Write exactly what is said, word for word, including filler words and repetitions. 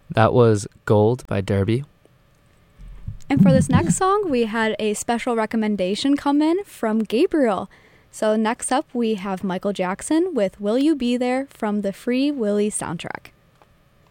That was Gold by Derby. And for this next song, we had a special recommendation come in from Gabriel. So next up, we have Michael Jackson with Will You Be There from the Free Willy soundtrack.